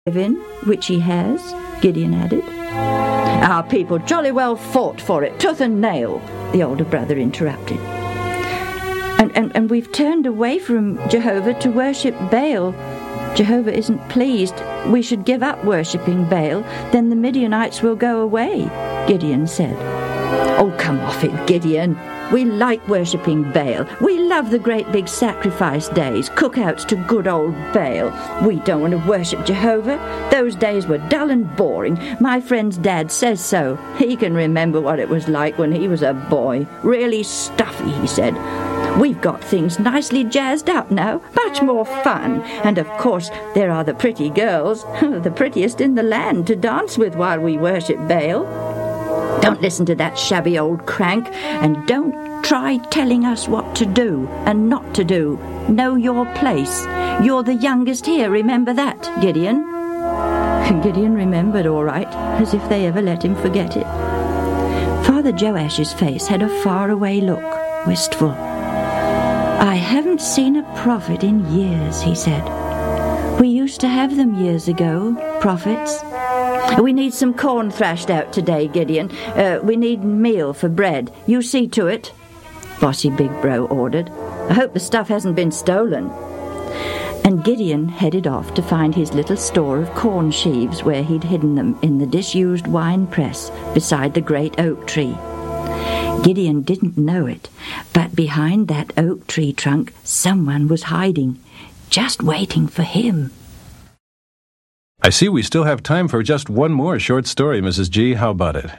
in, which he has, Gideon added. Our people jolly well fought for it, tooth and nail, the older brother interrupted. And we've turned away from Jehovah to worship Baal. Jehovah isn't pleased. We should give up worshipping Baal, then the Midianites will go away, Gideon said. Oh, come off it, Gideon. We like worshipping Baal. We love the great big sacrifice days, cookouts to good old Baal. We don't want to worship Jehovah. Those days were dull and boring. My friend's dad says so. He can remember what it was like when he was a boy. Really stuffy, he said. We've got things nicely jazzed up now, much more fun. And of course, there are the pretty girls, the prettiest in the land, to dance with while we worship Baal. Don't listen to that shabby old crank, and don't try telling us what to do and not to do. Know your place. You're the youngest here, remember that, Gideon? Gideon remembered all right, as if they ever let him forget it. Father Joash's face had a faraway look, wistful. I haven't seen a prophet in years, he said. We used to have them years ago, prophets. We need some corn thrashed out today, Gideon. We need meal for bread. You see to it, Bossy Big Bro ordered. I hope the stuff hasn't been stolen. And Gideon headed off to find his little store of corn sheaves where he'd hidden them in the disused wine press beside the great oak tree. Gideon didn't know it, but behind that oak tree trunk someone was hiding, just waiting for him. I see we still have time for just one more short story, Mrs. G. How about it?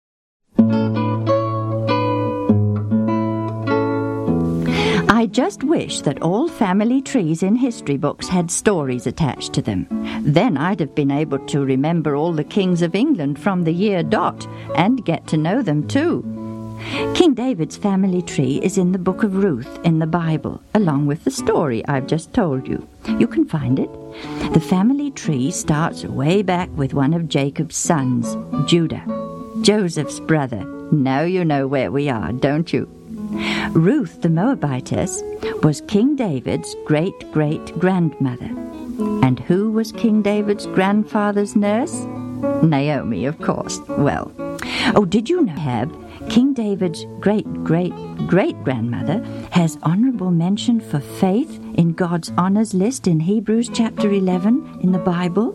I just wish that all family trees in history books had stories attached to them. Then I'd have been able to remember all the kings of England from the year dot and get to know them too. King David's family tree is in the book of Ruth in the Bible, along with the story I've just told you. You can find it. The family tree starts way back with one of Jacob's sons, Judah, Joseph's brother. Now you know where we are, don't you? Ruth the Moabitess was King David's great-great-grandmother. And who was King David's grandfather's nurse? Naomi, of course. Well, did you know, King David's great-great-great-grandmother has honorable mention for faith in God's honors list in Hebrews chapter 11 in the Bible?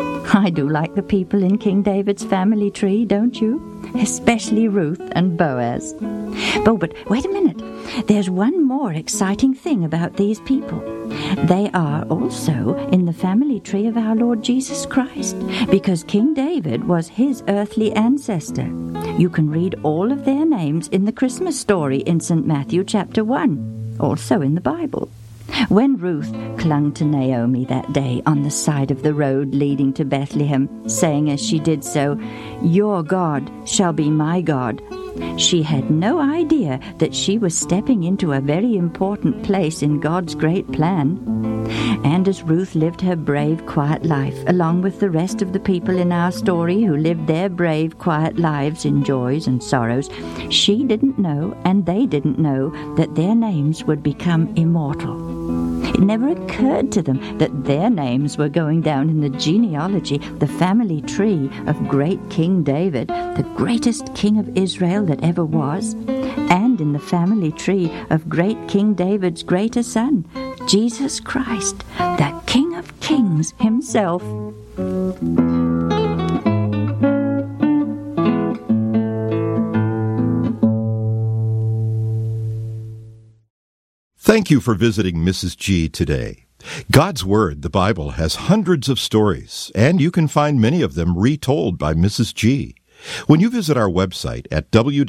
I do like the people in King David's family tree, don't you? Especially Ruth and Boaz. But wait a minute. There's one more exciting thing about these people. They are also in the family tree of our Lord Jesus Christ, because King David was his earthly ancestor. You can read all of their names in the Christmas story in St. Matthew chapter 1, also in the Bible. When Ruth clung to Naomi that day on the side of the road leading to Bethlehem, saying as she did so, "Your God shall be my God," she had no idea that she was stepping into a very important place in God's great plan. And as Ruth lived her brave, quiet life, along with the rest of the people in our story who lived their brave, quiet lives in joys and sorrows, she didn't know, and they didn't know, that their names would become immortal. It never occurred to them that their names were going down in the genealogy, the family tree of great King David, the greatest king of Israel that ever was, and in the family tree of great King David's greater son, Jesus Christ, the King of Kings himself. Thank you for visiting Mrs. G today. God's Word, the Bible, has hundreds of stories, and you can find many of them retold by Mrs. G. When you visit our website at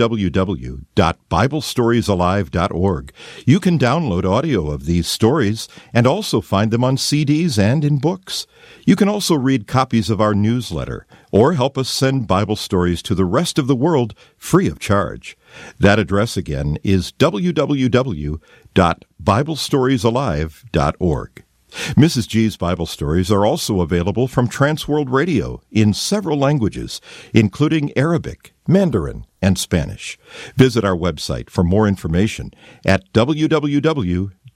www.biblestoriesalive.org, you can download audio of these stories and also find them on CDs and in books. You can also read copies of our newsletter or help us send Bible stories to the rest of the world free of charge. That address again is www.biblestoriesalive.org. Mrs. G's Bible stories are also available from Transworld Radio in several languages, including Arabic, Mandarin, and Spanish. Visit our website for more information at www.transworld.org.